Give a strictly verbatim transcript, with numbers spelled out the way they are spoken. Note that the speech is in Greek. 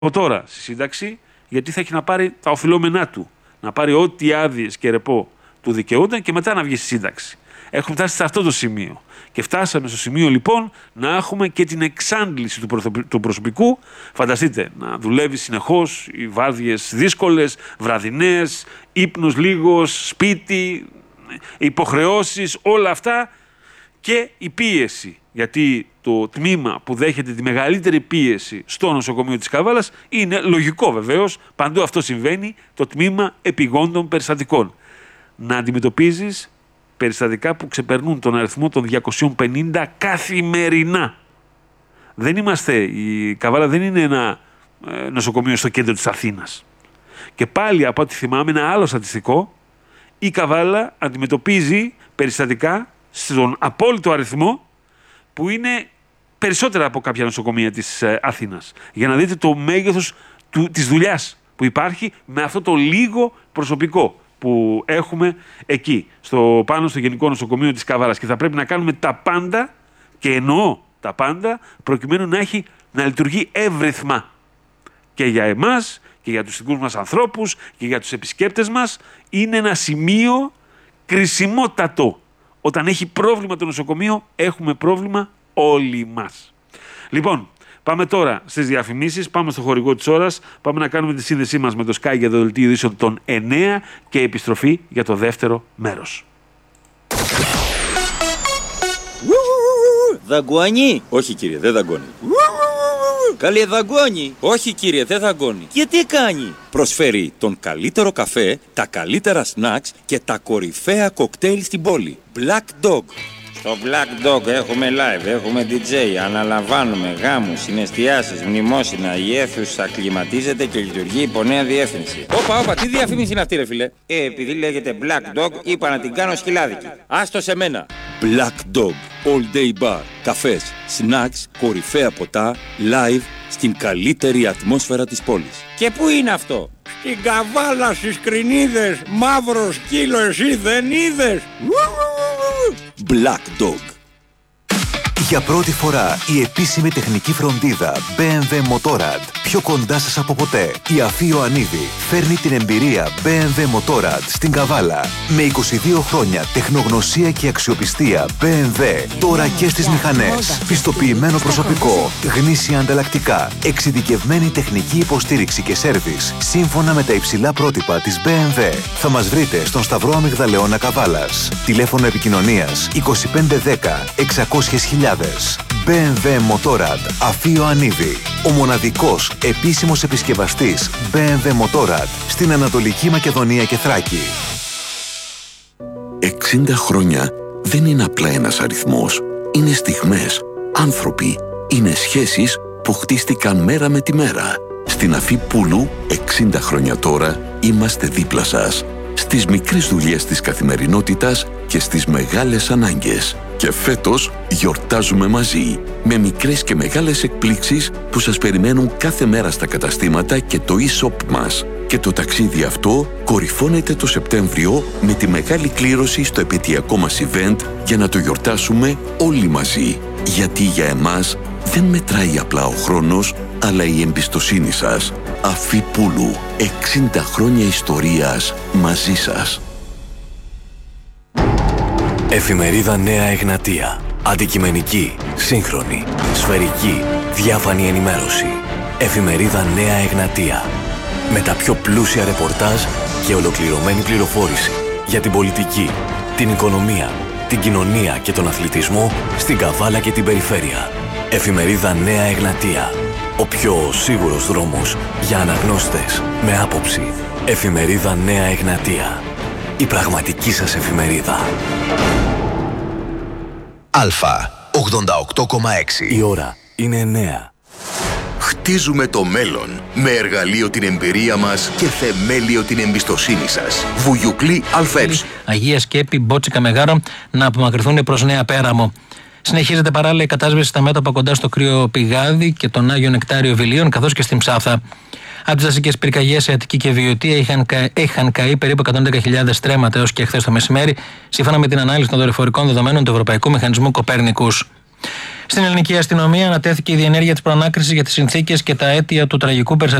από τώρα στη σύνταξη, γιατί θα έχει να πάρει τα οφειλόμενά του. Να πάρει ό,τι άδειες και ρεπό του δικαιούνται και μετά να βγει στη σύνταξη. Έχουμε φτάσει σε αυτό το σημείο. Και φτάσαμε στο σημείο λοιπόν να έχουμε και την εξάντληση του προσωπικού. Φανταστείτε, να δουλεύει συνεχώς, οι βάρδιες δύσκολες, βραδινές, ύπνος λίγος, σπίτι, υποχρεώσεις, όλα αυτά και η πίεση. Γιατί το τμήμα που δέχεται τη μεγαλύτερη πίεση στο νοσοκομείο της Καβάλας είναι λογικό βεβαίως, παντού αυτό συμβαίνει, το τμήμα επιγόντων περιστατικών. Να αντιμετωπίζεις περιστατικά που ξεπερνούν τον αριθμό των διακόσιων πενήντα καθημερινά. Δεν είμαστε, η Καβάλα δεν είναι ένα ε, νοσοκομείο στο κέντρο της Αθήνας. Και πάλι από ό,τι θυμάμαι ένα άλλο στατιστικό, η Καβάλα αντιμετωπίζει περιστατικά στον απόλυτο αριθμό που είναι περισσότερα από κάποια νοσοκομεία της ε, Αθήνας. Για να δείτε το μέγεθος του, της δουλειάς που υπάρχει με αυτό το λίγο προσωπικό που έχουμε εκεί, στο, πάνω στο Γενικό Νοσοκομείο της Καβάλας. Και θα πρέπει να κάνουμε τα πάντα, και εννοώ τα πάντα, προκειμένου να, έχει, να λειτουργεί εύρυθμα. Και για εμάς, και για τους δικούς μας ανθρώπους, και για τους επισκέπτες μας, είναι ένα σημείο κρισιμότατο. Όταν έχει πρόβλημα το νοσοκομείο, έχουμε πρόβλημα όλοι μας. Λοιπόν, πάμε τώρα στις διαφημίσεις, πάμε στο χορηγό της ώρας, πάμε να κάνουμε τη σύνδεσή μας με το Sky για το δελτίο ειδήσεων των εννέα και επιστροφή για το δεύτερο μέρος. Δαγκώνει? Όχι κύριε, δεν δαγκώνει. Καλέ, δαγκώνει? Όχι κύριε, δεν δαγκώνει. Και τι κάνει? Προσφέρει τον καλύτερο καφέ, τα καλύτερα σνακς και τα κορυφαία κοκτέιλ στην πόλη. Black Dog. Στο Black Dog έχουμε live, έχουμε ντι τζέι, αναλαμβάνουμε γάμους, συναισθιάσεις, μνημόσυνα, η αίθουσα κλιματίζεται και λειτουργεί υπό νέα διεύθυνση. Όπα, όπα, τι διαφήμιση είναι αυτή ρε φίλε? Ε, επειδή λέγεται Black Dog, είπα να την κάνω σκυλάδικη. Άστο σε μένα. Black Dog, all day bar, καφές, snacks, κορυφαία ποτά, live, στην καλύτερη ατμόσφαιρα της πόλης. Και πού είναι αυτό? Στην Καβάλα, στις Κρινίδες, μαύρο σκύλο εσύ δεν είδες? Black Dog. Για πρώτη φορά η επίσημη τεχνική φροντίδα μπι εμ ντάμπλιου Motorrad πιο κοντά σας από ποτέ. Η Αφή Ιωαννίδη φέρνει την εμπειρία μπι εμ ντάμπλιου Motorrad στην Καβάλα. Με είκοσι δύο χρόνια τεχνογνωσία και αξιοπιστία μπι εμ ντάμπλιου τώρα και στις μηχανές. Πιστοποιημένο προσωπικό, γνήσια ανταλλακτικά, εξειδικευμένη τεχνική υποστήριξη και σέρβις σύμφωνα με τα υψηλά πρότυπα της μπι εμ ντάμπλιου. Θα μας βρείτε στον Σταυρό Αμυγδαλεώνα Καβάλας. Τηλέφωνο επικοινωνίας είκοσι πέντε δέκα εξακόσιες χιλιάδες. μπι εμ ντάμπλιου Motorrad Αφή Ιωαννίδη. Ο μοναδικός επίσημος επισκευαστής μπι εμ ντάμπλιου Motorrad στην Ανατολική Μακεδονία και Θράκη. εξήντα χρόνια δεν είναι απλά ένας αριθμός. Είναι στιγμές, άνθρωποι, είναι σχέσεις που χτίστηκαν μέρα με τη μέρα. Στην Αφή Πούλου, εξήντα χρόνια τώρα, είμαστε δίπλα σας. Στις μικρές δουλειές της καθημερινότητας και στις μεγάλες ανάγκες. Και φέτος γιορτάζουμε μαζί, με μικρές και μεγάλες εκπλήξεις που σας περιμένουν κάθε μέρα στα καταστήματα και το e-shop μας. Και το ταξίδι αυτό κορυφώνεται το Σεπτέμβριο με τη μεγάλη κλήρωση στο επαιτειακό μας event για να το γιορτάσουμε όλοι μαζί. Γιατί για εμάς δεν μετράει απλά ο χρόνος, αλλά η εμπιστοσύνη σας. Αφή Πούλου, εξήντα χρόνια ιστορίας μαζί σας. Εφημερίδα Νέα Εγνατία. Αντικειμενική, σύγχρονη, σφαιρική, διάφανη ενημέρωση. Εφημερίδα Νέα Εγνατία. Με τα πιο πλούσια ρεπορτάζ και ολοκληρωμένη πληροφόρηση για την πολιτική, την οικονομία, την κοινωνία και τον αθλητισμό στην Καβάλα και την περιφέρεια. Εφημερίδα Νέα Εγνατία. Ο πιο σίγουρος δρόμος για αναγνώστες με άποψη. Εφημερίδα Νέα Εγνατία. Η πραγματική σας εφημερίδα. Αλφα ογδόντα οκτώ κόμμα έξι. Η ώρα είναι εννέα. Χτίζουμε το μέλλον με εργαλείο την εμπειρία μας και θεμέλιο την εμπιστοσύνη σας. Βουγιουκλή ΑΕ. Αγία Σκέπη, Μπότσικα Μεγάρο να απομακρυνθούν προς Νέα Πέραμο. Συνεχίζεται παράλληλα η κατάσβεση στα μέτωπα κοντά στο Κρύο Πηγάδι και τον Άγιο Νεκτάριο Βιλίων, καθώς και στην Ψάθα. Από τις δασικές πυρκαγιές σε Αττική και Βιωτία είχαν, κα... είχαν καεί περίπου εκατόν δέκα χιλιάδες στρέμματα έως και χθες το μεσημέρι, σύμφωνα με την ανάλυση των δορυφορικών δεδομένων του Ευρωπαϊκού Μηχανισμού Κοπέρνικους. Στην ελληνική αστυνομία ανατέθηκε η διενέργεια της προανάκρισης για τις συνθήκες και τα αίτια του τραγικού περιστατικού